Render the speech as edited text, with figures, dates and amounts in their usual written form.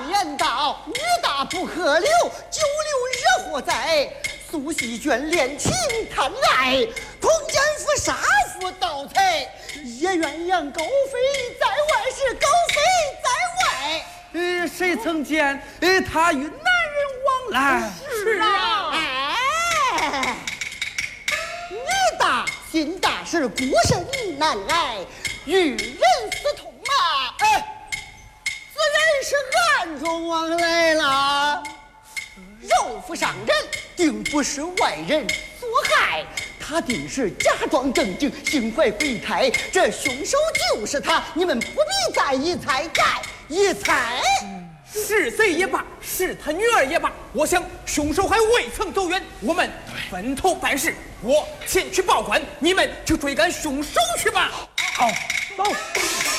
常言道，女大不可留，久留惹祸哉。素习眷恋情贪爱，通奸夫杀夫盗财，也鸳鸯狗飞在外，是狗飞在外。 谁曾见他与男人往来？ 是啊，哎，女大心大是孤身难挨，与人私通嘛，哎，此人是暗中往来了。肉腹上人定不是外人所害，他定是假装正经，心怀鬼胎。这凶手就是他，你们不必再一猜一猜。 是贼也罢，是他女儿也罢，我想凶手还未曾走远，我们分头办事。我前去报官，你们去追赶凶手去吧。 好，走。